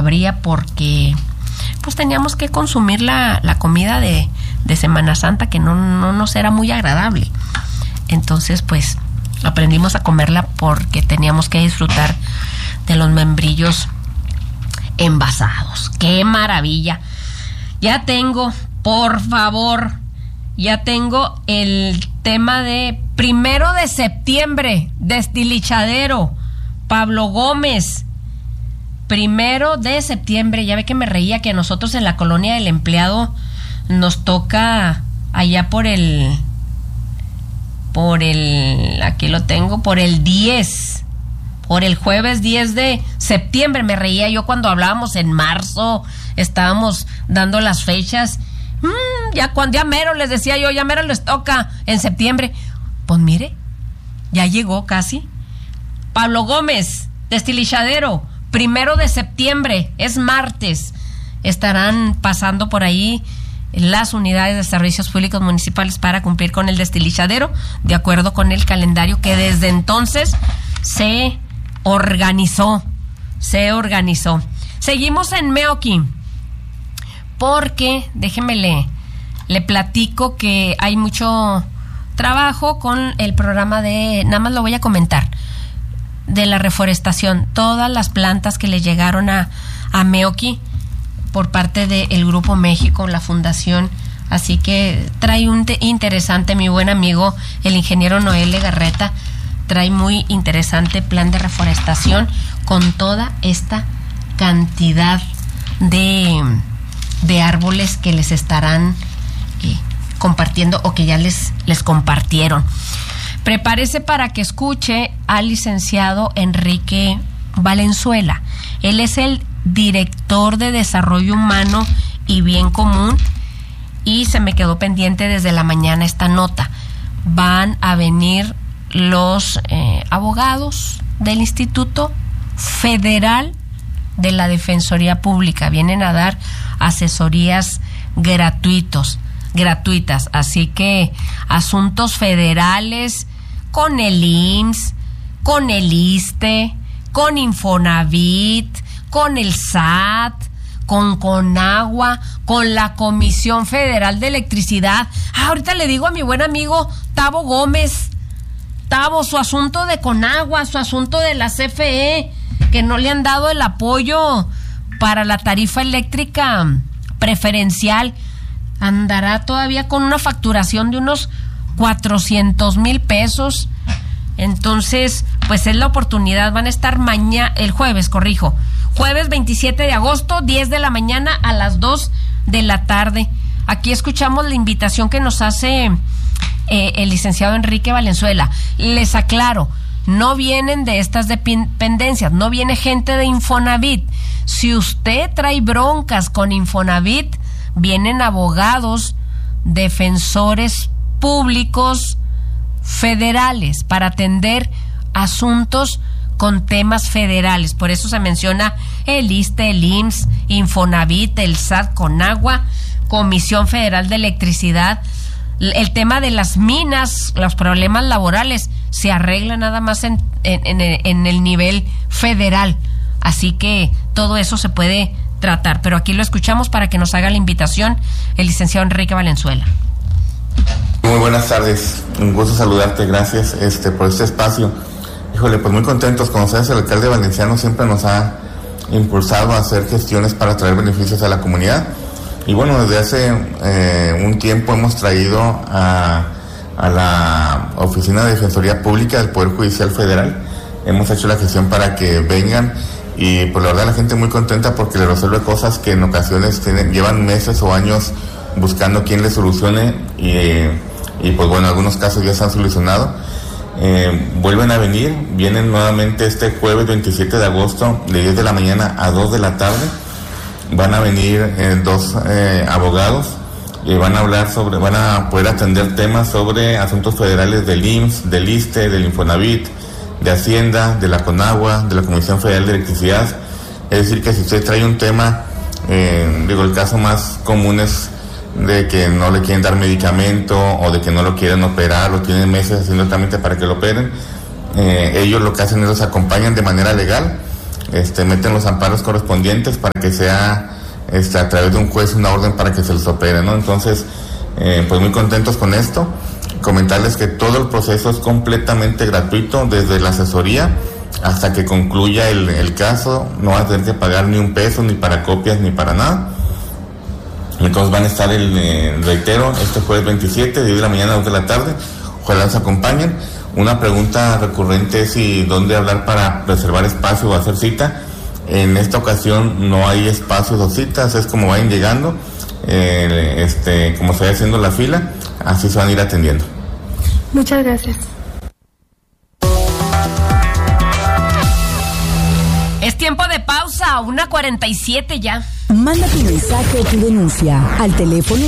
abría porque pues teníamos que consumir la comida de Semana Santa, que no nos era muy agradable. Entonces pues aprendimos a comerla porque teníamos que disfrutar de los membrillos envasados. ¡Qué maravilla! Ya tengo, por favor, el tema de 1 de septiembre, Destilichadero, Pablo Gómez. 1 de septiembre, ya ve que me reía que a nosotros en la colonia del empleado nos toca allá por el aquí lo tengo, por el 10, por el jueves 10 de septiembre. Me reía yo cuando hablábamos en marzo, estábamos dando las fechas. Ya mero les decía yo, ya mero les toca en septiembre. Pues mire, ya llegó casi. Pablo Gómez, Destilichadero, 1 de septiembre, es martes. Estarán pasando por ahí las unidades de servicios públicos municipales para cumplir con el destilichadero, de acuerdo con el calendario que desde entonces se organizó. Seguimos en Meoqui, porque déjeme le platico que hay mucho trabajo con el programa de, nada más lo voy a comentar, de la reforestación. Todas las plantas que le llegaron a Meoqui por parte del Grupo México, la fundación, así que trae un interesante, mi buen amigo el ingeniero Noel Legarreta, trae muy interesante plan de reforestación con toda esta cantidad de árboles que les estarán compartiendo o que ya les compartieron. Prepárese para que escuche al licenciado Enrique Valenzuela. Él es el director de Desarrollo Humano y Bien Común, y se me quedó pendiente desde la mañana esta nota. Van a venir los abogados del Instituto Federal de la Defensoría Pública. Vienen a dar asesorías gratuitas, así que asuntos federales con el IMSS, con el ISSSTE, con Infonavit, con el SAT, con Conagua, con la Comisión Federal de Electricidad. Ahorita le digo a mi buen amigo Tavo Gómez, Tavo, su asunto de Conagua, su asunto de la CFE, que no le han dado el apoyo para la tarifa eléctrica preferencial, andará todavía con una facturación de unos 400,000 pesos. Entonces, pues es la oportunidad. Van a estar jueves 27 de agosto, 10 de la mañana a las 2 de la tarde. Aquí escuchamos la invitación que nos hace el licenciado Enrique Valenzuela. Les aclaro, no vienen de estas dependencias, no viene gente de Infonavit. Si usted trae broncas con Infonavit, vienen abogados, defensores públicos federales para atender asuntos con temas federales. Por eso se menciona el ISSSTE, el IMSS, Infonavit, el SAT, Conagua, Comisión Federal de Electricidad. El tema de las minas, los problemas laborales, se arregla nada más en el nivel federal. Así que todo eso se puede tratar. Pero aquí lo escuchamos para que nos haga la invitación el licenciado Enrique Valenzuela. Muy buenas tardes, un gusto saludarte, gracias por este espacio. Híjole, pues muy contentos. Como sabes, el alcalde valenciano siempre nos ha impulsado a hacer gestiones para traer beneficios a la comunidad. Y bueno, desde hace un tiempo hemos traído a la Oficina de Defensoría Pública del Poder Judicial Federal. Hemos hecho la gestión para que vengan y pues la verdad la gente muy contenta porque le resuelve cosas que en ocasiones llevan meses o años buscando quién le solucione y pues bueno, en algunos casos ya se han solucionado. Vuelven a venir, vienen nuevamente este jueves 27 de agosto de 10 de la mañana a 2 de la tarde. Van a venir dos abogados y van a poder atender temas sobre asuntos federales del IMSS, del ISSSTE, del Infonavit, de Hacienda, de la Conagua, de la Comisión Federal de Electricidad. Es decir, que si usted trae un tema, el caso más común es de que no le quieren dar medicamento o de que no lo quieren operar o tienen meses haciendo el trámite para que lo operen. Ellos lo que hacen es los acompañan de manera legal. meten los amparos correspondientes para que sea a través de un juez una orden para que se les opere, ¿no? Entonces, pues muy contentos con esto. Comentarles que todo el proceso es completamente gratuito, desde la asesoría hasta que concluya el caso. No van a tener que pagar ni un peso, ni para copias, ni para nada. Entonces van a estar, reitero, este jueves 27, de 10 de la mañana a 2 de la tarde. Ojalá nos acompañen. Una pregunta recurrente es si dónde hablar para reservar espacio o hacer cita. En esta ocasión no hay espacios o citas, es como vayan llegando, como se vaya haciendo la fila, así se van a ir atendiendo. Muchas gracias. Es tiempo de pausa, 1:47 ya. Manda tu mensaje o tu denuncia al teléfono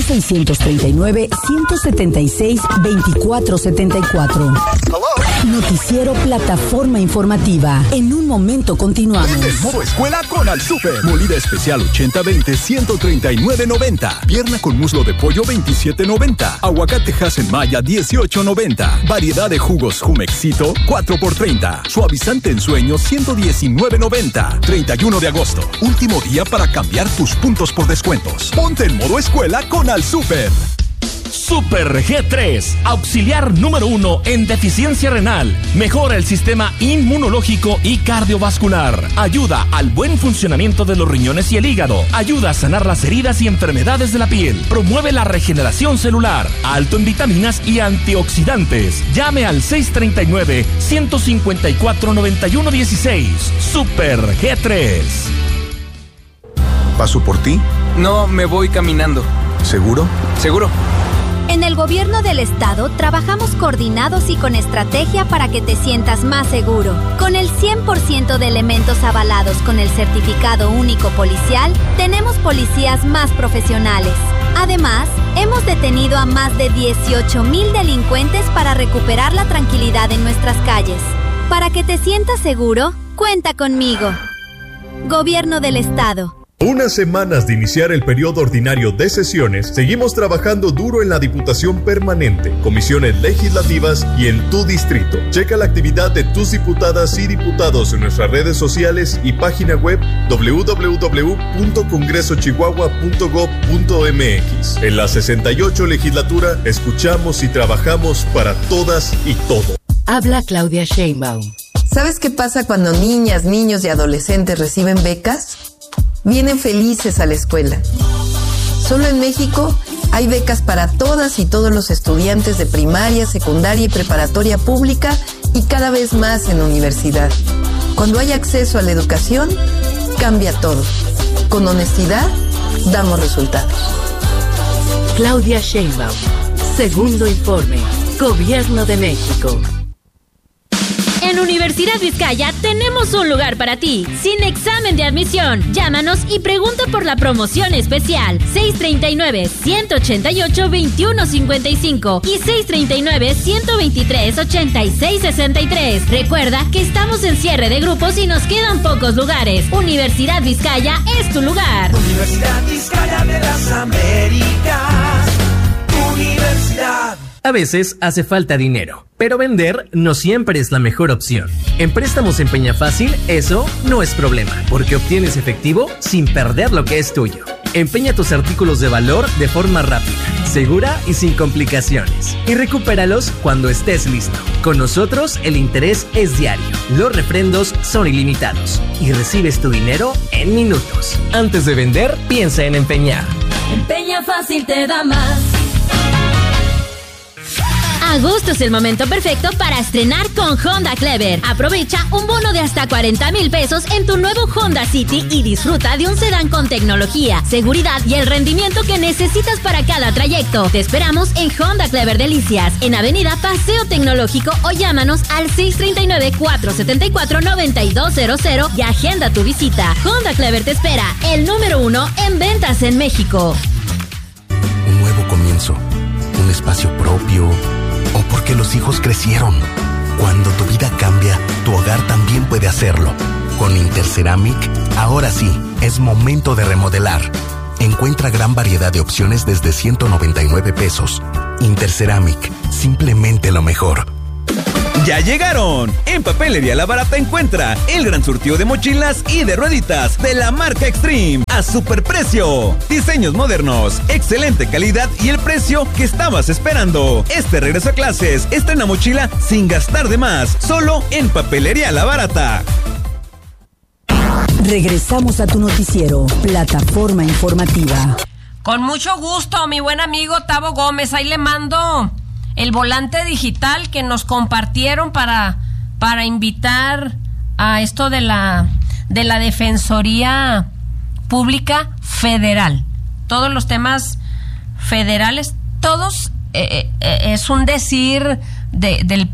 639-176-2474. Noticiero Plataforma Informativa. En un momento continuamos. En modo escuela con Al Super. Molida especial 80-20, 139.90. Pierna con muslo de pollo 27.90. Aguacate Hass Maya 18.90. Variedad de jugos Jumexito 4x30. Suavizante en sueño 119.90. 31 de agosto. Último día para cambiar tus puntos por descuentos. Ponte en modo escuela con Al Super. Super G3, auxiliar número 1 en deficiencia renal. Mejora el sistema inmunológico y cardiovascular. Ayuda al buen funcionamiento de los riñones y el hígado. Ayuda a sanar las heridas y enfermedades de la piel. Promueve la regeneración celular. Alto en vitaminas y antioxidantes. Llame al 639-154-9116. Super G3. ¿Paso por ti? No, me voy caminando. ¿Seguro? ¿Seguro? En el gobierno del estado trabajamos coordinados y con estrategia para que te sientas más seguro. Con el 100% de elementos avalados con el certificado único policial, tenemos policías más profesionales. Además, hemos detenido a más de 18,000 delincuentes para recuperar la tranquilidad en nuestras calles. Para que te sientas seguro, cuenta conmigo. Gobierno del estado. Unas semanas de iniciar el periodo ordinario de sesiones, seguimos trabajando duro en la Diputación Permanente, comisiones legislativas y en tu distrito. Checa la actividad de tus diputadas y diputados en nuestras redes sociales y página web www.congresochihuahua.gov.mx. En la 68 legislatura, escuchamos y trabajamos para todas y todos. Habla Claudia Sheinbaum. ¿Sabes qué pasa cuando niñas, niños y adolescentes reciben becas? Vienen felices a la escuela. Solo en México hay becas para todas y todos los estudiantes de primaria, secundaria y preparatoria pública y cada vez más en universidad. Cuando hay acceso a la educación, cambia todo. Con honestidad, damos resultados. Claudia Sheinbaum. Segundo informe. Gobierno de México. En Universidad Vizcaya tenemos un lugar para ti, sin examen de admisión. Llámanos y pregunta por la promoción especial 639-188-2155 y 639-123-8663. Recuerda que estamos en cierre de grupos y nos quedan pocos lugares. Universidad Vizcaya es tu lugar. Universidad Vizcaya de las Américas. Universidad. A veces hace falta dinero, pero vender no siempre es la mejor opción. En Préstamos en Peñafácil, eso no es problema, porque obtienes efectivo sin perder lo que es tuyo. Empeña tus artículos de valor de forma rápida, segura y sin complicaciones. Y recupéralos cuando estés listo. Con nosotros el interés es diario, los refrendos son ilimitados y recibes tu dinero en minutos. Antes de vender, piensa en empeñar. Empeña Fácil te da más. Agosto es el momento perfecto para estrenar con Honda Clever. Aprovecha un bono de hasta 40,000 pesos en tu nuevo Honda City y disfruta de un sedán con tecnología, seguridad y el rendimiento que necesitas para cada trayecto. Te esperamos en Honda Clever Delicias, en Avenida Paseo Tecnológico, o llámanos al 639-474-9200 y agenda tu visita. Honda Clever te espera, el número 1 en ventas en México. Un nuevo comienzo, un espacio propio, o porque los hijos crecieron. Cuando tu vida cambia, tu hogar también puede hacerlo. Con Interceramic, ahora sí, es momento de remodelar. Encuentra gran variedad de opciones desde 199 pesos. Interceramic, simplemente lo mejor. ¡Ya llegaron! En Papelería La Barata encuentra el gran surtido de mochilas y de rueditas de la marca Extreme a superprecio. Diseños modernos, excelente calidad y el precio que estabas esperando. Este regreso a clases, estrena mochila sin gastar de más, solo en Papelería La Barata. Regresamos a tu noticiero, Plataforma Informativa. Con mucho gusto, mi buen amigo Tavo Gómez, ahí le mando el volante digital que nos compartieron para invitar a esto de la Defensoría Pública Federal. Todos los temas federales, todos es un decir de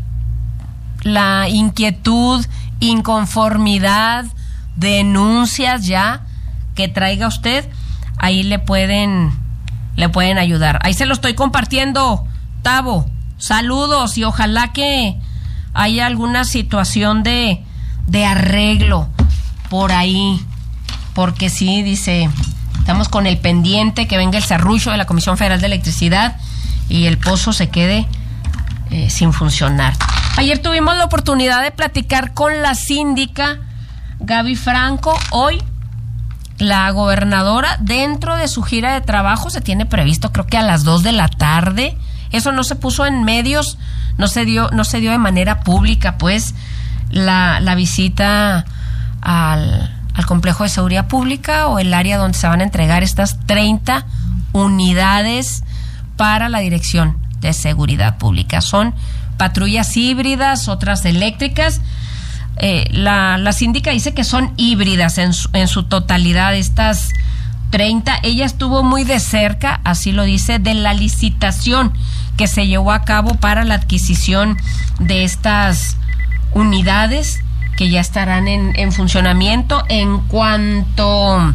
la inquietud, inconformidad, denuncias ya que traiga usted, ahí le pueden ayudar. Ahí se lo estoy compartiendo, Tavo. Saludos y ojalá que haya alguna situación de arreglo por ahí, porque sí, dice, estamos con el pendiente que venga el serrucho de la Comisión Federal de Electricidad y el pozo se quede sin funcionar. Ayer tuvimos la oportunidad de platicar con la síndica Gaby Franco. Hoy la gobernadora, dentro de su gira de trabajo, se tiene previsto creo que a las 2 de la tarde. Eso no se puso en medios, no se dio de manera pública, pues, la visita al complejo de seguridad pública o el área donde se van a entregar estas 30 unidades para la Dirección de Seguridad Pública. Son patrullas híbridas, otras eléctricas. La síndica dice que son híbridas en su totalidad estas 30. Ella estuvo muy de cerca, así lo dice, de la licitación que se llevó a cabo para la adquisición de estas unidades que ya estarán en funcionamiento. En cuanto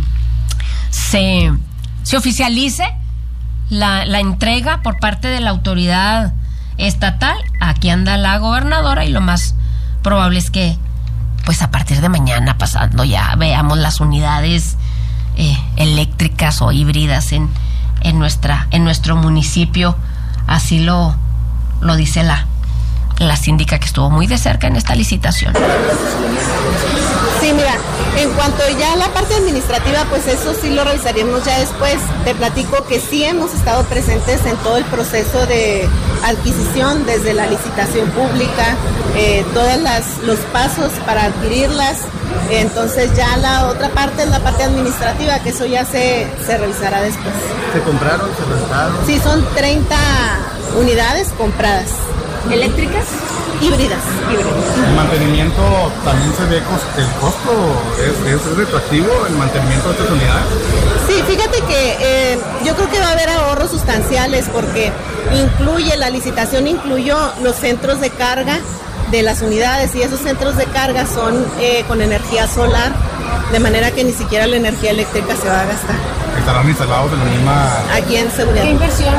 se oficialice la entrega por parte de la autoridad estatal, aquí anda la gobernadora y lo más probable es que pues a partir de mañana pasando ya veamos las unidades eléctricas o híbridas en nuestro municipio. Así lo dice la síndica que estuvo muy de cerca en esta licitación. Sí, mira, en cuanto ya a la parte administrativa, pues eso sí lo revisaríamos ya después. Te platico que sí hemos estado presentes en todo el proceso de adquisición, desde la licitación pública, todos los pasos para adquirirlas. Entonces ya la otra parte es la parte administrativa, que eso ya se revisará después. ¿Se compraron? ¿Se rentaron? Sí, son 30 unidades compradas. ¿Eléctricas? Híbridas. ¿El mantenimiento también se ve el costo? ¿Es retroactivo el mantenimiento de estas unidades? Sí, fíjate que yo creo que va a haber ahorros sustanciales porque la licitación incluyó los centros de carga de las unidades y esos centros de carga son con energía solar, de manera que ni siquiera la energía eléctrica se va a gastar. ¿Estarán instalados en la misma...? Aquí en seguridad. ¿Qué inversión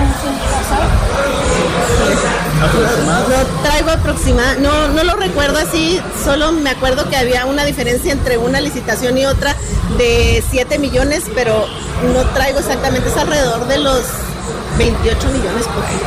No traigo aproximada, no lo recuerdo así, solo me acuerdo que había una diferencia entre una licitación y otra de 7 millones, pero no traigo exactamente, es alrededor de los 28 millones por ahí.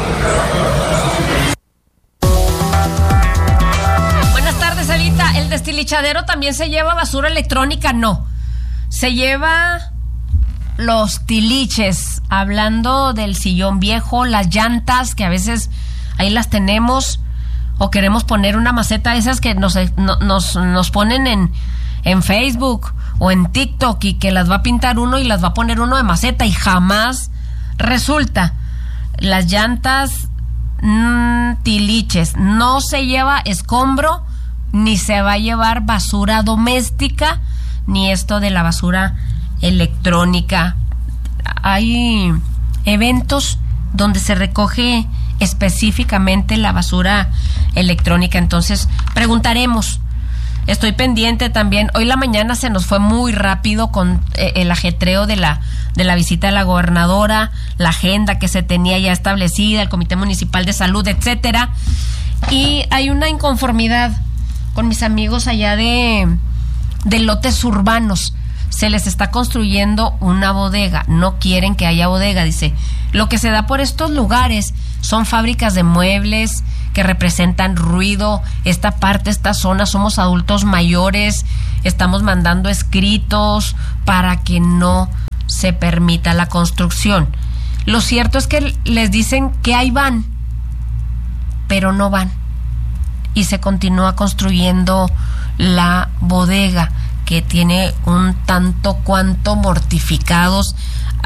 Buenas tardes, Evita. ¿El destilichadero también se lleva basura electrónica? No. Se lleva los tiliches, hablando del sillón viejo, las llantas, que a veces ahí las tenemos, o queremos poner una maceta, esas que nos ponen en Facebook o en TikTok y que las va a pintar uno y las va a poner uno de maceta y jamás resulta. Las llantas tiliches, no se lleva escombro, ni se va a llevar basura doméstica, ni esto de la basura electrónica. Hay eventos donde se recoge específicamente la basura electrónica, entonces preguntaremos. Estoy pendiente también. Hoy la mañana se nos fue muy rápido con el ajetreo de la visita de la gobernadora, la agenda que se tenía ya establecida, el Comité Municipal de Salud, etcétera. Y hay una inconformidad con mis amigos allá de lotes urbanos. Se les está construyendo una bodega, no quieren que haya bodega, dice. Lo que se da por estos lugares son fábricas de muebles, que representan ruido, esta zona, somos adultos mayores, estamos mandando escritos para que no se permita la construcción. Lo cierto es que les dicen que ahí van, pero no van, y se continúa construyendo la bodega, que tiene un tanto cuanto mortificados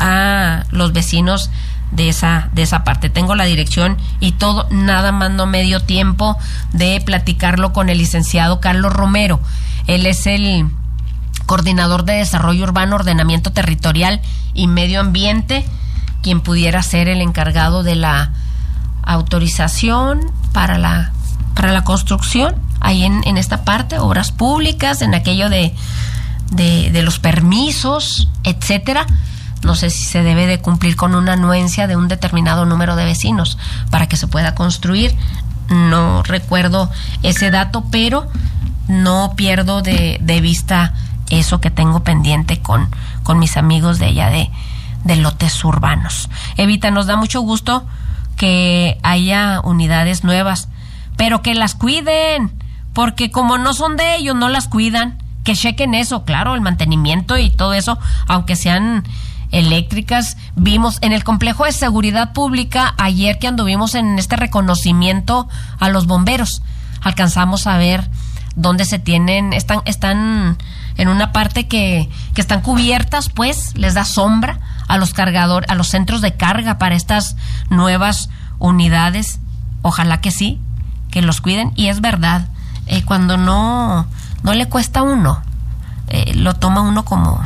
a los vecinos de esa parte. Tengo la dirección y todo, nada más no me dio tiempo de platicarlo con el licenciado Carlos Romero. Él es el coordinador de Desarrollo Urbano, Ordenamiento Territorial y Medio Ambiente, quien pudiera ser el encargado de la autorización para la construcción ahí en esta parte, obras públicas, en aquello de los permisos, etcétera. No sé si se debe de cumplir con una anuencia de un determinado número de vecinos para que se pueda construir. No recuerdo ese dato, pero no pierdo de vista eso que tengo pendiente con mis amigos de allá de lotes urbanos. Evita, nos da mucho gusto que haya unidades nuevas, pero que las cuiden, porque como no son de ellos, no las cuidan. Que chequen eso, claro, el mantenimiento y todo eso, aunque sean eléctricas. Vimos en el complejo de seguridad pública ayer que anduvimos en este reconocimiento a los bomberos, alcanzamos a ver dónde se tienen, están en una parte que están cubiertas, pues les da sombra a los cargadores, a los centros de carga para estas nuevas unidades. Ojalá que sí, que los cuiden. Y es verdad, cuando no le cuesta a uno, lo toma uno como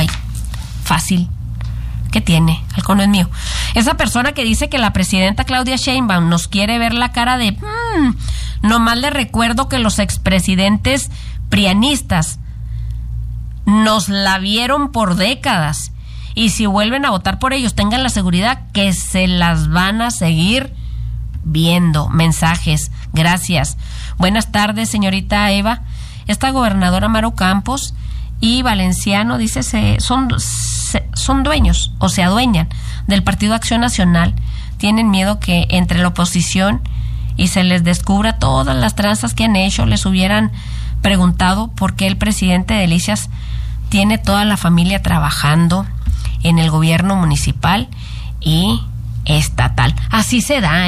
fácil. ¿Qué tiene? Algo no es mío. Esa persona que dice que la presidenta Claudia Sheinbaum nos quiere ver la cara de nomás le recuerdo que los expresidentes prianistas nos la vieron por décadas, y si vuelven a votar por ellos, tengan la seguridad que se las van a seguir viendo. Mensajes, gracias. Buenas tardes, señorita Eva. Esta gobernadora Maru Campos y Valenciano, dice, son dueños o se adueñan del Partido Acción Nacional. Tienen miedo que entre la oposición y se les descubra todas las tranzas que han hecho. Les hubieran preguntado por qué el presidente Delicias tiene toda la familia trabajando en el gobierno municipal y estatal. Así se da,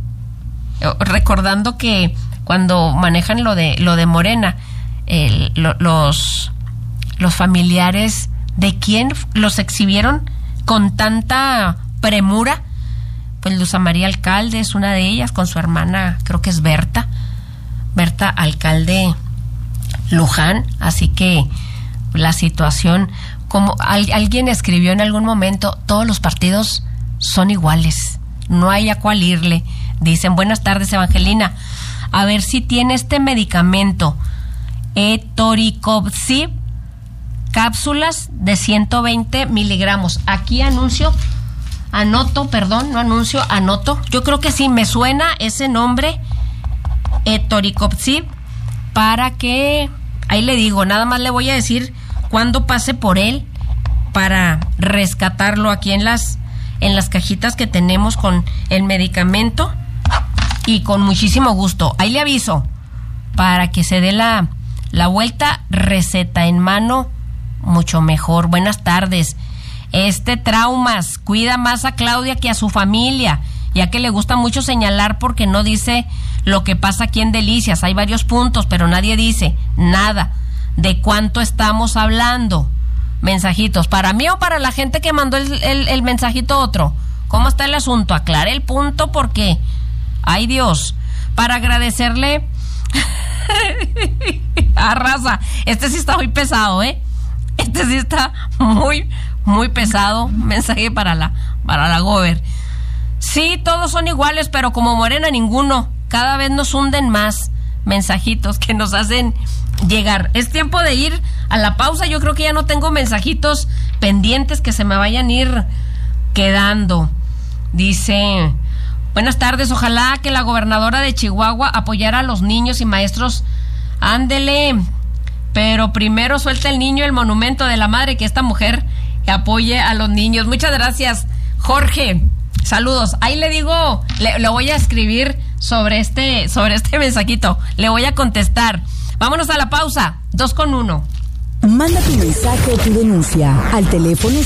recordando que cuando manejan lo de Morena, los familiares de quien los exhibieron con tanta premura, pues Luz María Alcalde es una de ellas, con su hermana, creo que es Berta Alcalde Luján. Así que la situación, como alguien escribió en algún momento, todos los partidos son iguales, no hay a cuál irle. Dicen, buenas tardes, Evangelina, a ver si tiene este medicamento Etoricopsib, cápsulas de 120 miligramos. Aquí anoto. Yo creo que sí, me suena ese nombre, Etoricopsib, para que, ahí le digo, nada más le voy a decir cuándo pase por él para rescatarlo aquí en las cajitas que tenemos con el medicamento, y con muchísimo gusto. Ahí le aviso para que se dé la vuelta, receta en mano, mucho mejor. Buenas tardes. Traumas, cuida más a Claudia que a su familia, ya que le gusta mucho señalar porque no dice lo que pasa aquí en Delicias. Hay varios puntos, pero nadie dice nada de cuánto estamos hablando. Mensajitos, ¿para mí o para la gente que mandó el mensajito otro? ¿Cómo está el asunto? Aclare el punto porque, ay Dios, para agradecerle a Raza. Sí está muy pesado, sí está muy, muy pesado. Mensaje para la Gober. Sí, todos son iguales, pero como Morena ninguno. Cada vez nos hunden más. Mensajitos que nos hacen llegar. Es tiempo de ir a la pausa. Yo creo que ya no tengo mensajitos pendientes que se me vayan a ir quedando. Dice, buenas tardes, ojalá que la gobernadora de Chihuahua apoyara a los niños y maestros. Ándele, pero primero suelta el niño el monumento de la madre, que esta mujer apoye a los niños. Muchas gracias, Jorge. Saludos. Ahí le digo, le voy a escribir sobre este mensajito. Le voy a contestar. Vámonos a la pausa. 2 con 1. Manda tu mensaje o tu denuncia al teléfono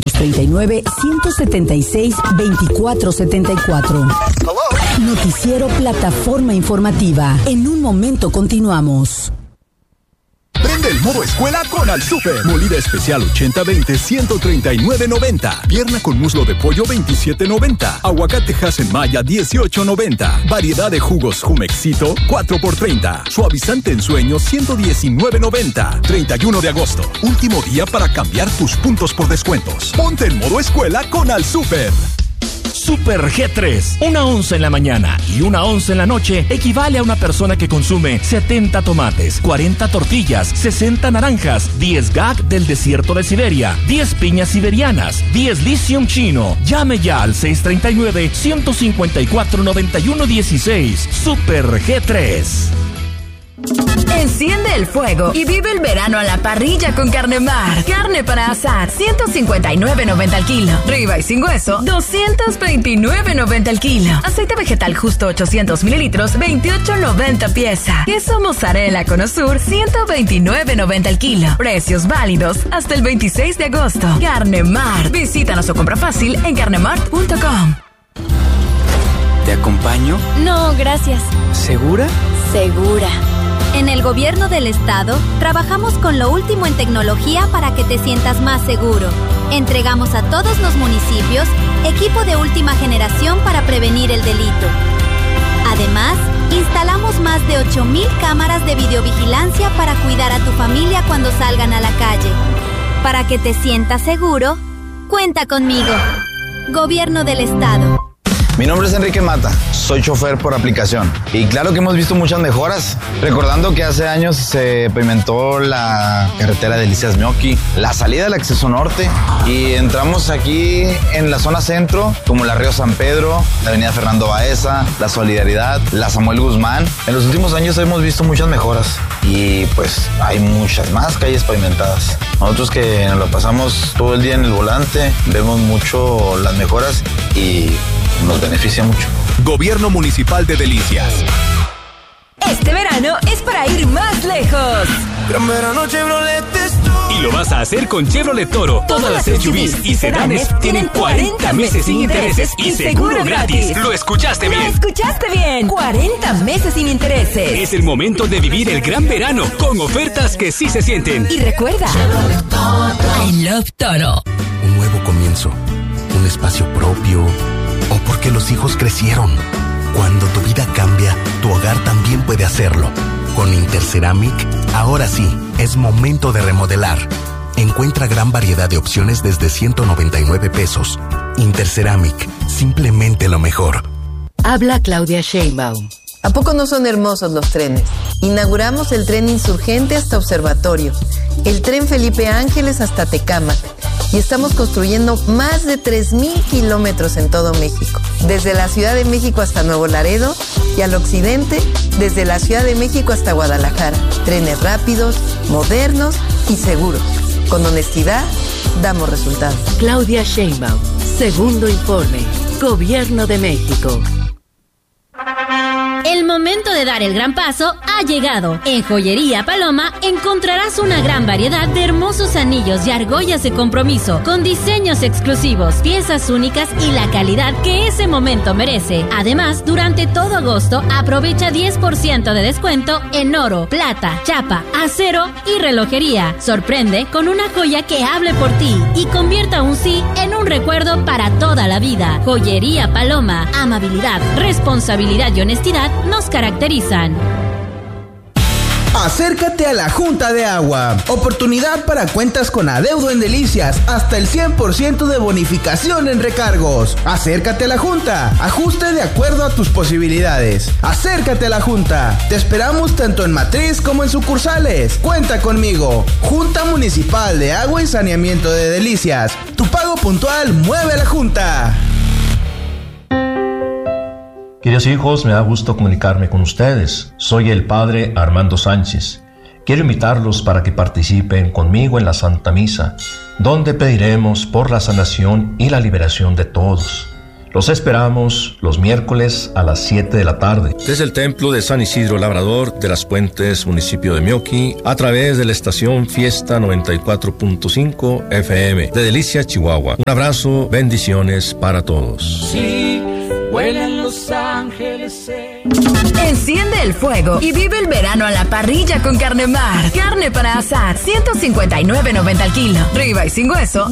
639-176-2474. Noticiero Plataforma Informativa. En un momento continuamos. Prende el modo escuela con Al Super. Molida especial 80-20, 139.90. Pierna con muslo de pollo, 27.90. Aguacate Hasenmaya, 18.90. Variedad de jugos Jumexito, 4x30. Suavizante en sueño, 119.90. 31 de agosto. Último día para cambiar tus puntos por descuentos. Ponte en modo escuela con Al Super. Super G3. Una onza en la mañana y una onza en la noche equivale a una persona que consume 70 tomates, 40 tortillas, 60 naranjas, 10 gag del desierto de Siberia, 10 piñas siberianas, 10 lithium chino. Llame ya al 639-154-9116. Super G3. Enciende el fuego y vive el verano a la parrilla con Carne Mar. Carne para asar, 159.90 al kilo. Ribeye sin hueso, 229.90 al kilo. Aceite vegetal justo 800 mililitros, 28.90 pieza. Queso mozzarella Conosur, 129.90 al kilo. Precios válidos hasta el 26 de agosto. Carne Mar. Visítanos o compra fácil en carnemart.com. ¿Te acompaño? No, gracias. ¿Segura? Segura. En el gobierno del estado, trabajamos con lo último en tecnología para que te sientas más seguro. Entregamos a todos los municipios equipo de última generación para prevenir el delito. Además, instalamos más de 8,000 cámaras de videovigilancia para cuidar a tu familia cuando salgan a la calle. Para que te sientas seguro, cuenta conmigo. Gobierno del estado. Mi nombre es Enrique Mata, soy chofer por aplicación y claro que hemos visto muchas mejoras, recordando que hace años se pavimentó la carretera de Delicias-Meoqui, la salida del acceso norte y entramos aquí en la zona centro como la Río San Pedro, la avenida Fernando Baeza, la Solidaridad, la Samuel Guzmán. En los últimos años hemos visto muchas mejoras y pues hay muchas más calles pavimentadas. Nosotros que nos lo pasamos todo el día en el volante, vemos mucho las mejoras y nos beneficia mucho. Gobierno Municipal de Delicias. Este verano es para ir más lejos. Gran verano Chevrolet Toro. Y lo vas a hacer con Chevrolet Toro. Todas las SUVs y sedanes tienen 40 meses sin intereses y seguro gratis. Lo escuchaste bien. Lo escuchaste bien. 40 meses sin intereses. Es el momento de vivir el gran verano con ofertas que sí se sienten. Y recuerda, I love Toro. Un nuevo comienzo, un espacio propio, o porque los hijos crecieron. Cuando tu vida cambia, tu hogar también puede hacerlo. Con Interceramic, ahora sí, es momento de remodelar. Encuentra gran variedad de opciones desde 199 pesos. Interceramic, simplemente lo mejor. Habla Claudia Sheinbaum. ¿A poco no son hermosos los trenes? Inauguramos el tren Insurgente hasta Observatorio, el tren Felipe Ángeles hasta Tecámac, y estamos construyendo más de 3,000 kilómetros en todo México, desde la Ciudad de México hasta Nuevo Laredo y al occidente, desde la Ciudad de México hasta Guadalajara. Trenes rápidos, modernos y seguros. Con honestidad, damos resultados. Claudia Sheinbaum, segundo informe, Gobierno de México. El momento de dar el gran paso ha llegado. En Joyería Paloma encontrarás una gran variedad de hermosos anillos y argollas de compromiso, con diseños exclusivos, piezas únicas y la calidad que ese momento merece. Además, durante todo agosto, aprovecha 10% de descuento en oro, plata, chapa, acero y relojería. Sorprende con una joya que hable por ti y convierta un sí en un recuerdo para toda la vida. Joyería Paloma. Amabilidad, responsabilidad y honestidad nos caracterizan. Acércate a la Junta de Agua. Oportunidad para cuentas con adeudo en Delicias. Hasta el 100% de bonificación en recargos. Acércate a la Junta. Ajuste de acuerdo a tus posibilidades. Acércate a la Junta. Te esperamos tanto en matriz como en sucursales. Cuenta conmigo. Junta Municipal de Agua y Saneamiento de Delicias. Tu pago puntual mueve a la Junta. Queridos hijos, me da gusto comunicarme con ustedes. Soy el Padre Armando Sánchez. Quiero invitarlos para que participen conmigo en la Santa Misa, donde pediremos por la sanación y la liberación de todos. Los esperamos los miércoles a las 7 de la tarde. Desde el Templo de San Isidro Labrador de las Puentes, municipio de Mioqui, a través de la estación Fiesta 94.5 FM de Delicia, Chihuahua. Un abrazo, bendiciones para todos. Sí, vuelan Los Ángeles. Enciende el fuego y vive el verano a la parrilla con Carnemar. Carne para asar, 159.90 al kilo. Ribeye sin hueso,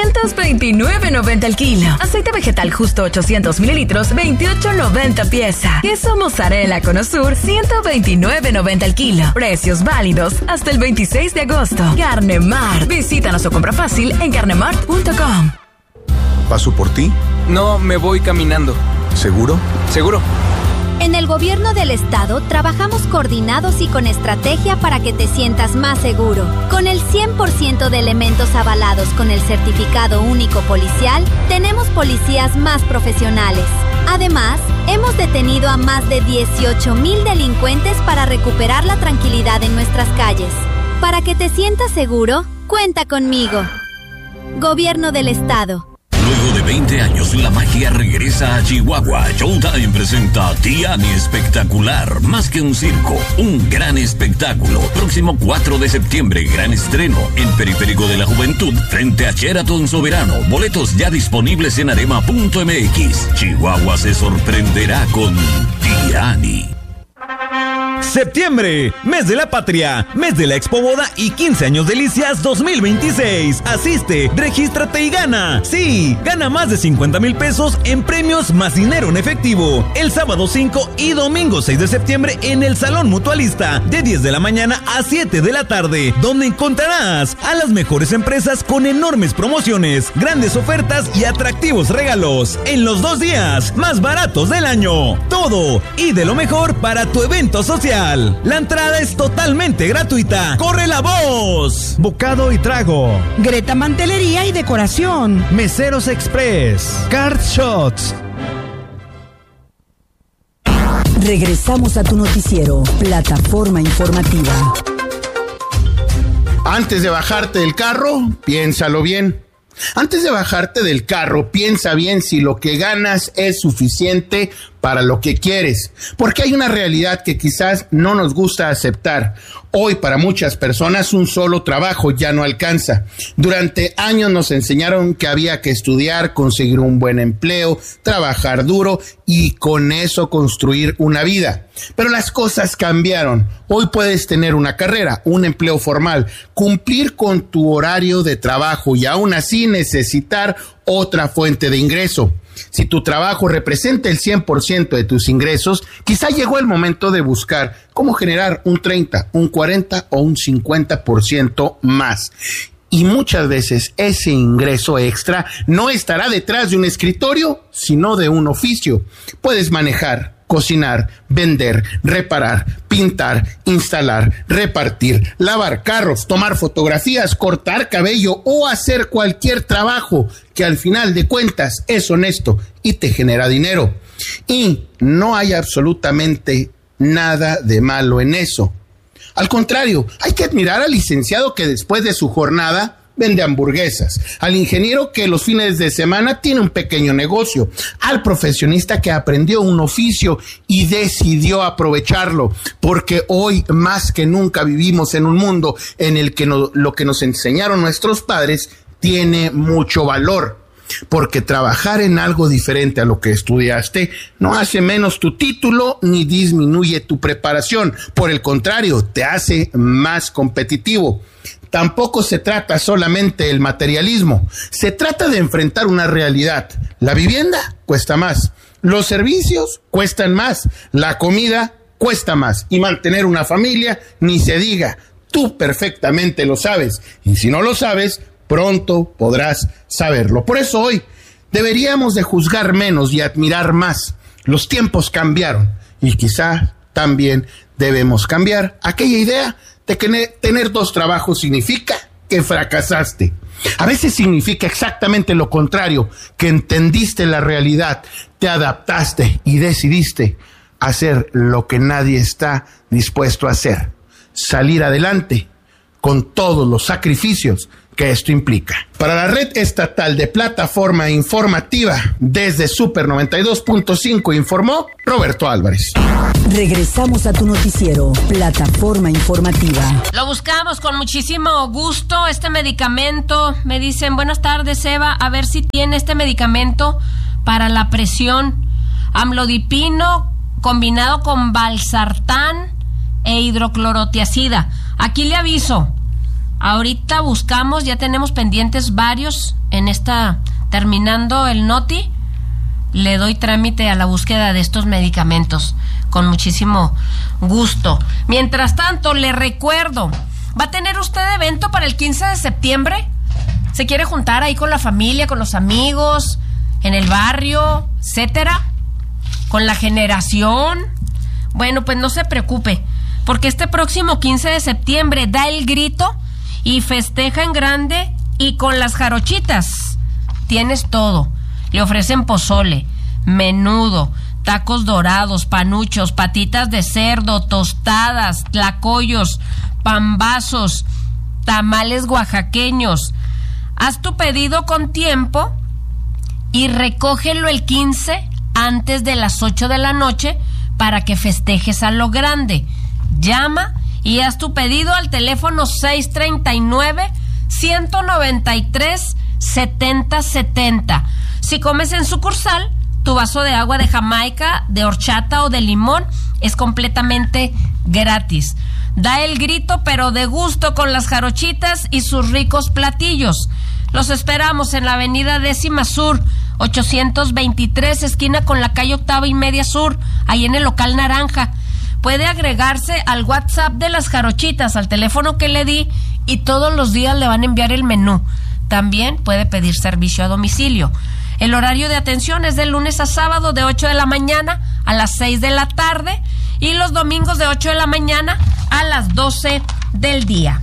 229.90 al kilo. Aceite vegetal justo 800 mililitros, 28.90 pieza. Queso mozzarella Conosur, 129.90 al kilo. Precios válidos hasta el 26 de agosto. Carnemar. Visítanos o compra fácil en carnemart.com. ¿Paso por ti? No, me voy caminando. ¿Seguro? Seguro. En el gobierno del estado trabajamos coordinados y con estrategia para que te sientas más seguro. Con el 100% de elementos avalados con el certificado único policial, tenemos policías más profesionales. Además, hemos detenido a más de 18,000 delincuentes para recuperar la tranquilidad en nuestras calles. Para que te sientas seguro, cuenta conmigo. Gobierno del estado. Luego de 20 años, la magia regresa a Chihuahua. Showtime presenta Tiani Espectacular, más que un circo, un gran espectáculo. Próximo 4 de septiembre, gran estreno en Periférico de la Juventud, frente a Sheraton Soberano. Boletos ya disponibles en arema.mx. Chihuahua se sorprenderá con Tiani. Septiembre, mes de la patria, mes de la Expo Boda y 15 años delicias 2026. Asiste, regístrate y gana. Sí, gana más de 50,000 pesos en premios más dinero en efectivo. El sábado 5 y domingo 6 de septiembre en el Salón Mutualista, de 10 de la mañana a 7 de la tarde, donde encontrarás a las mejores empresas con enormes promociones, grandes ofertas y atractivos regalos. En los 2 días más baratos del año. Todo y de lo mejor para tu evento social. La entrada es totalmente gratuita. ¡Corre la voz! Bocado y trago. Greta Mantelería y Decoración. Meseros Express. Card Shots. Regresamos a tu noticiero, Plataforma Informativa. Antes de bajarte del carro, piénsalo bien. Antes de bajarte del carro, piensa bien si lo que ganas es suficiente para lo que quieres, porque hay una realidad que quizás no nos gusta aceptar. Hoy para muchas personas un solo trabajo ya no alcanza. Durante años nos enseñaron que había que estudiar, conseguir un buen empleo, trabajar duro y con eso construir una vida. Pero las cosas cambiaron. Hoy puedes tener una carrera, un empleo formal, cumplir con tu horario de trabajo y aún así necesitar otra fuente de ingreso. Si tu trabajo representa el 100% de tus ingresos, quizá llegó el momento de buscar cómo generar un 30, un 40 o un 50% más. Y muchas veces ese ingreso extra no estará detrás de un escritorio, sino de un oficio. Puedes manejar, cocinar, vender, reparar, pintar, instalar, repartir, lavar carros, tomar fotografías, cortar cabello o hacer cualquier trabajo que al final de cuentas es honesto y te genera dinero. Y no hay absolutamente nada de malo en eso. Al contrario, hay que admirar al licenciado que después de su jornada vende hamburguesas, al ingeniero que los fines de semana tiene un pequeño negocio, al profesionista que aprendió un oficio y decidió aprovecharlo, porque hoy más que nunca vivimos en un mundo en el que lo que nos enseñaron nuestros padres tiene mucho valor. Porque trabajar en algo diferente a lo que estudiaste no hace menos tu título ni disminuye tu preparación. Por el contrario, te hace más competitivo. Tampoco se trata solamente del materialismo. Se trata de enfrentar una realidad. La vivienda cuesta más. Los servicios cuestan más. La comida cuesta más. Y mantener una familia, ni se diga. Tú perfectamente lo sabes. Y si no lo sabes, pronto podrás saberlo. Por eso hoy deberíamos de juzgar menos y admirar más. Los tiempos cambiaron y quizá también debemos cambiar aquella idea de que tener 2 trabajos significa que fracasaste. A veces significa exactamente lo contrario, que entendiste la realidad, te adaptaste y decidiste hacer lo que nadie está dispuesto a hacer. Salir adelante con todos los sacrificios que esto implica. Para la Red Estatal de Plataforma Informativa, desde Super 92.5 informó Roberto Álvarez. Regresamos a tu noticiero, Plataforma Informativa. Lo buscamos con muchísimo gusto, este medicamento. Me dicen, buenas tardes, Eva, a ver si tiene este medicamento para la presión. Amlodipino combinado con valsartán e hidroclorotiazida. Aquí le aviso, ahorita buscamos, ya tenemos pendientes varios en esta, terminando el noti, le doy trámite a la búsqueda de estos medicamentos con muchísimo gusto. Mientras tanto, le recuerdo, ¿va a tener usted evento para el 15 de septiembre? ¿Se quiere juntar ahí con la familia, con los amigos, en el barrio, etcétera? ¿Con la generación? Bueno, pues no se preocupe, porque este próximo 15 de septiembre da el grito y festeja en grande y con las jarochitas. Tienes todo. Le ofrecen pozole, menudo, tacos dorados, panuchos, patitas de cerdo, tostadas, tlacoyos, pambazos, tamales oaxaqueños. Haz tu pedido con tiempo y recógelo el 15 antes de las 8 de la noche para que festejes a lo grande. Llama y haz tu pedido al teléfono 639-193-7070. Si comes en sucursal, tu vaso de agua de Jamaica, de horchata o de limón es completamente gratis. Da el grito, pero de gusto, con las jarochitas y sus ricos platillos. Los esperamos en la avenida 10ª Sur, 823, esquina con la calle 8ª y media Sur, ahí en el local Naranja. Puede agregarse al WhatsApp de las jarochitas, al teléfono que le di, y todos los días le van a enviar el menú. También puede pedir servicio a domicilio. El horario de atención es de lunes a sábado de 8 de la mañana a las 6 de la tarde y los domingos de 8 de la mañana a las 12 del día.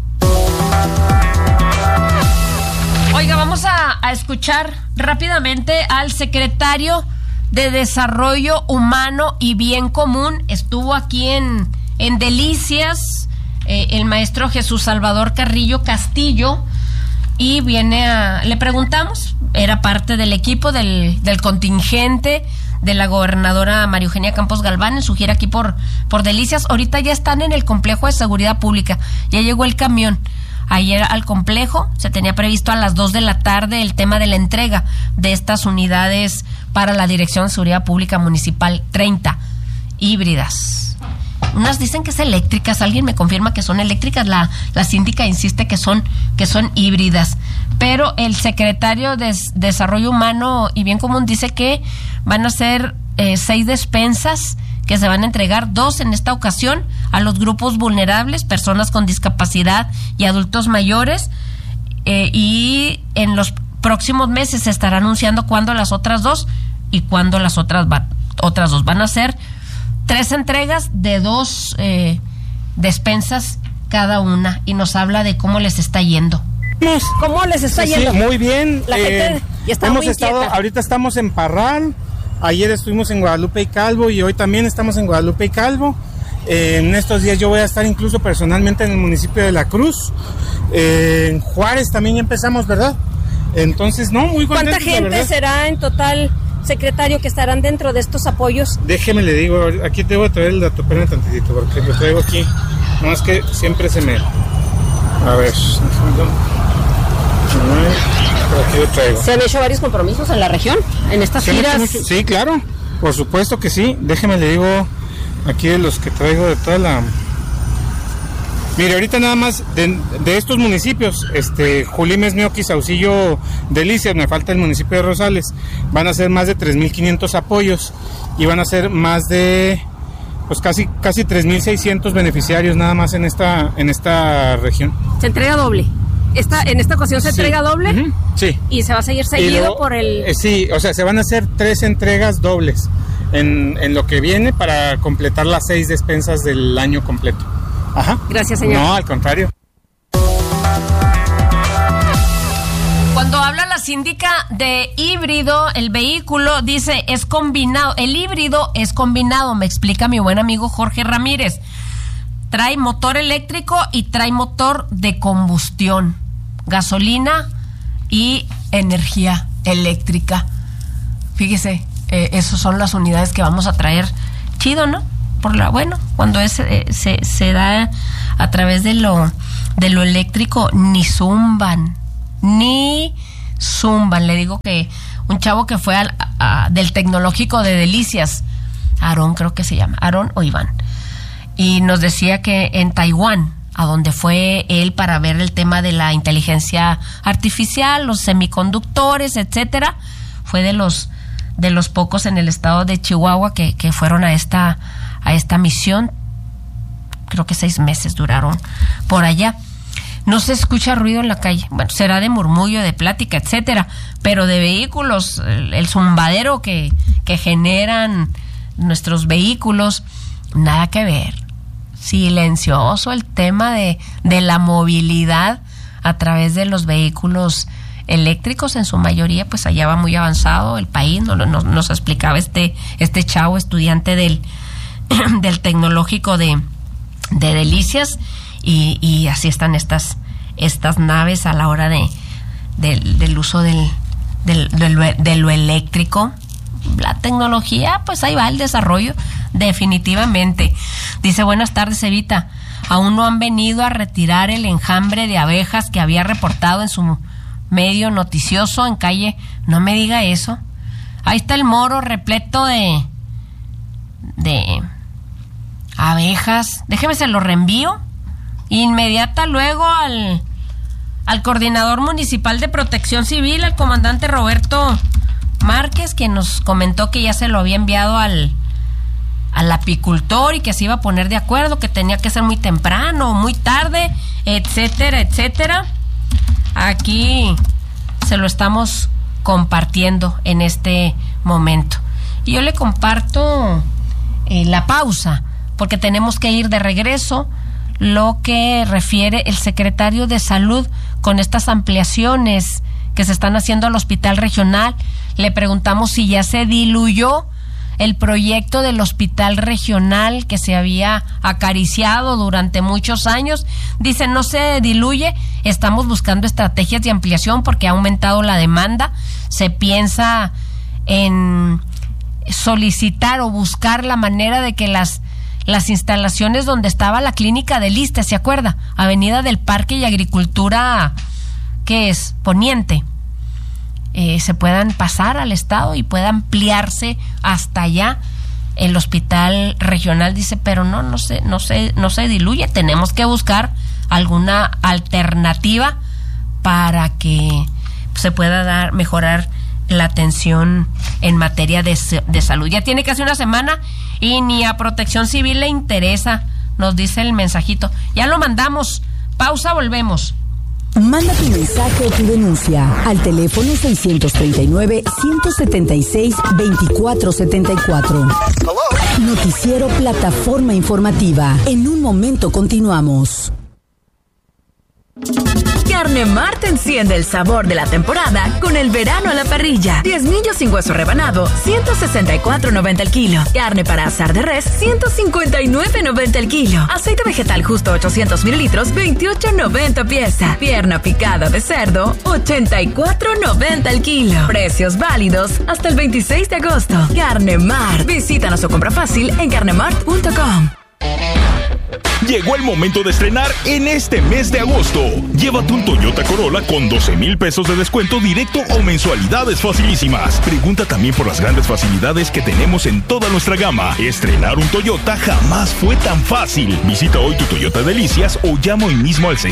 Oiga, vamos a escuchar rápidamente al secretario de Desarrollo Humano y Bien Común. Estuvo aquí en Delicias, el maestro Jesús Salvador Carrillo Castillo, y le preguntamos, era parte del equipo del contingente de la gobernadora María Eugenia Campos Galván en su gira aquí por Delicias. Ahorita ya están en el complejo de seguridad pública, ya llegó el camión ayer al complejo. Se tenía previsto a las 2 de la tarde el tema de la entrega de estas unidades para la Dirección de Seguridad Pública Municipal 30, híbridas. Unas dicen que es eléctricas, alguien me confirma que son eléctricas, la síndica insiste que son híbridas, pero el secretario de Desarrollo Humano y Bien Común dice que van a ser 6 despensas que se van a entregar, 2 en esta ocasión a los grupos vulnerables, personas con discapacidad y adultos mayores, y en los próximos meses se estará anunciando cuándo las otras 2 y cuándo las otras 2. Van a ser 3 entregas de 2 despensas cada una, y nos habla de cómo les está yendo. ¿Cómo les está yendo? Sí, muy bien. La gente ya está muy inquieta. Ahorita estamos en Parral, ayer estuvimos en Guadalupe y Calvo y hoy también estamos en Guadalupe y Calvo. En estos días yo voy a estar incluso personalmente en el municipio de La Cruz. En Juárez también ya empezamos, ¿verdad? Entonces, no, muy contentos. ¿Cuánta gente será en total, secretario, que estarán dentro de estos apoyos? Déjeme le digo, aquí te voy a traer el dato, espérame tantitito, porque lo traigo aquí. No, es que siempre se me... A ver... Aquí lo traigo. ¿Se han hecho varios compromisos en la región, en estas giras? Sí, claro, por supuesto que sí. Déjeme le digo aquí de los que traigo de toda la... Mire, ahorita nada más de estos municipios, Julimes, Mioqui, Saucillo, Delicias, me falta el municipio de Rosales, van a ser más de 3,500 apoyos y van a ser más de pues casi 3,600 beneficiarios nada más en esta región. ¿Se entrega doble? ¿En esta ocasión se entrega doble? Uh-huh. Sí. ¿Y se va a seguir seguido por el...? Sí, o sea, se van a hacer 3 entregas dobles en lo que viene para completar las 6 despensas del año completo. Ajá. Gracias, señor. No, al contrario. Cuando habla la síndica de híbrido, el vehículo, dice, es combinado. El híbrido es combinado, me explica mi buen amigo Jorge Ramírez. Trae motor eléctrico y trae motor de combustión. gasolina y energía eléctrica. Fíjese, esas son las unidades que vamos a traer. Chido, ¿no? Cuando se da a través de lo eléctrico, ni zumban. Le digo que un chavo que fue del tecnológico de Delicias, Aarón creo que se llama, Aarón o Iván, y nos decía que en Taiwán, a donde fue él para ver el tema de la inteligencia artificial, los semiconductores, etcétera, fue de los pocos en el estado de Chihuahua que fueron a esta misión. Creo que 6 meses duraron por allá. No se escucha ruido en la calle. Bueno, será de murmullo, de plática, etcétera, pero de vehículos, el zumbadero que generan nuestros vehículos, nada que ver. Silencioso el tema de la movilidad a través de los vehículos eléctricos, en su mayoría, pues allá va muy avanzado el país. Nos explicaba este chavo, estudiante del tecnológico de Delicias, y así están estas naves a la hora del uso de lo eléctrico. La tecnología, pues ahí va el desarrollo, definitivamente. Dice, buenas tardes, Evita. Aún no han venido a retirar el enjambre de abejas que había reportado en su medio noticioso en calle. No me diga eso. Ahí está el Moro repleto de abejas. Déjeme, se lo reenvío inmediata luego al coordinador municipal de Protección Civil, al comandante Roberto Márquez, quien nos comentó que ya se lo había enviado al apicultor y que se iba a poner de acuerdo, que tenía que ser muy temprano o muy tarde, etcétera, etcétera. Aquí se lo estamos compartiendo en este momento. Y yo le comparto la pausa, porque tenemos que ir de regreso, lo que refiere el secretario de Salud con estas ampliaciones que se están haciendo al hospital regional. Le preguntamos si ya se diluyó el proyecto del hospital regional que se había acariciado durante muchos años. Dice, no se diluye, estamos buscando estrategias de ampliación porque ha aumentado la demanda. Se piensa en solicitar o buscar la manera de que las instalaciones donde estaba la clínica del ISSSTE, ¿se acuerda? Avenida del Parque y Agricultura, ¿qué es? Poniente. Se puedan pasar al estado y pueda ampliarse hasta allá el hospital regional. Dice, pero no se diluye, tenemos que buscar alguna alternativa para que se pueda mejorar la atención en materia de salud. Ya tiene casi una semana y ni a Protección Civil le interesa, nos dice el mensajito. Ya lo mandamos. Pausa, volvemos. Manda tu mensaje o tu denuncia al teléfono 639-176-2474. Noticiero Plataforma Informativa. En un momento continuamos. Carne Mart enciende el sabor de la temporada con el verano a la parrilla. 10 millos sin hueso rebanado, $164.90 el kilo. Carne para asar de res, $159.90 el kilo. Aceite vegetal justo 800 mililitros, $28.90 pieza. Pierna picada de cerdo, $84.90 el kilo. Precios válidos hasta el 26 de agosto. Carne Mart. Visítanos o compra fácil en carnemart.com. Llegó el momento de estrenar en este mes de agosto. Llévate un Toyota Corolla con 12,000 pesos de descuento directo o mensualidades facilísimas. Pregunta también por las grandes facilidades que tenemos en toda nuestra gama. Estrenar un Toyota jamás fue tan fácil. Visita hoy tu Toyota Delicias o llama hoy mismo al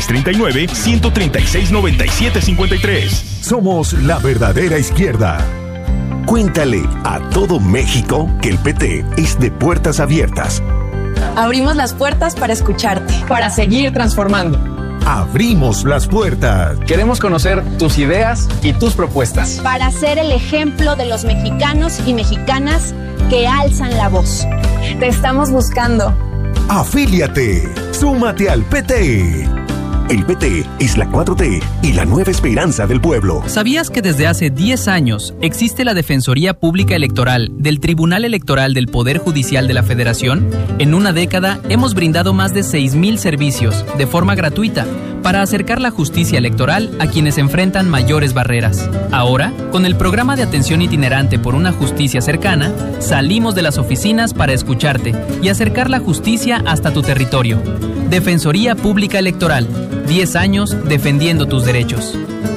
639-136-9753. Somos la verdadera izquierda. Cuéntale a todo México que el PT es de puertas abiertas. Abrimos las puertas para escucharte, para seguir transformando. Abrimos las puertas. Queremos conocer tus ideas y tus propuestas. Para ser el ejemplo de los mexicanos y mexicanas que alzan la voz. Te estamos buscando. Afíliate. Súmate al PT. El PT es la 4T y la nueva esperanza del pueblo. ¿Sabías que desde hace 10 años existe la Defensoría Pública Electoral del Tribunal Electoral del Poder Judicial de la Federación? En una década hemos brindado más de 6,000 servicios de forma gratuita para acercar la justicia electoral a quienes enfrentan mayores barreras. Ahora, con el programa de atención itinerante por una justicia cercana, salimos de las oficinas para escucharte y acercar la justicia hasta tu territorio. Defensoría Pública Electoral. 10 años defendiendo tus derechos.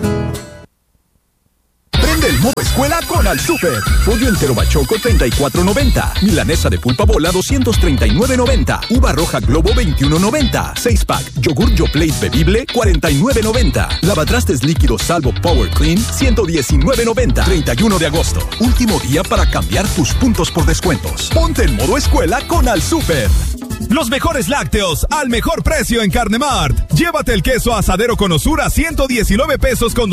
Prende el modo escuela con Al Super. Pollo entero bachoco 34.90. Milanesa de pulpa bola 239.90. Uva roja globo 21.90. 6-pack. Yogur Yoplait bebible 49.90. Lavatrastes líquidos Salvo Power Clean 119.90. 31 de agosto. Último día para cambiar tus puntos por descuentos. Ponte en modo escuela con Al Super. Los mejores lácteos al mejor precio en Carnemart. Llévate el queso asadero con Osura 119 pesos con